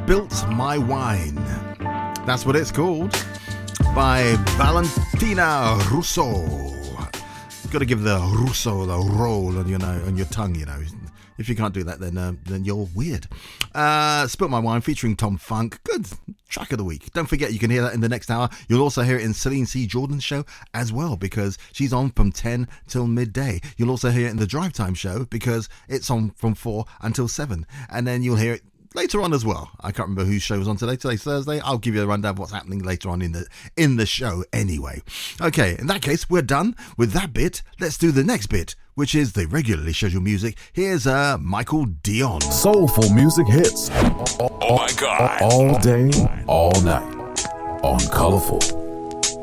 Spilt My Wine. That's what it's called, by Valentina Russo. You've got to give the Russo the roll on your tongue, you know. If you can't do that, then you're weird. Spilt My Wine featuring Tom Funk. Good track of the week. Don't forget, you can hear that in the next hour. You'll also hear it in Celine C. Jordan's show as well, because she's on from 10 till midday. You'll also hear it in the Drive Time show, because it's on from 4 until 7. And then you'll hear it later on as well. I can't remember whose show was on today. Today's Thursday. I'll give you a rundown of what's happening later on in the show anyway. Okay, in that case, we're done with that bit. Let's do the next bit, which is the regularly scheduled music. Here's Michael Dion. Soulful music hits. Oh my God. All day, all night. On Colorful